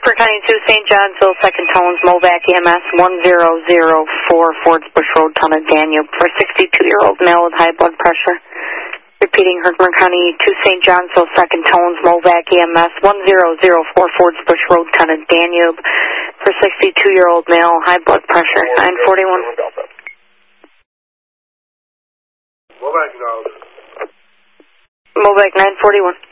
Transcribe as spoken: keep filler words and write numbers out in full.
Hartford County two, Saint Johnsville, second tones, Movac E M S one zero zero four, Fords Bush Road, town of Danube, for a sixty-two-year-old male with high blood pressure. Repeating, Hartford County two, Saint Johnsville, second tones, Movac E M S one zero zero four, Fords Bush Road, town of Danube, for sixty-two-year-old male, high blood pressure, nine forty-one. Movac, no. Movac nine forty-one.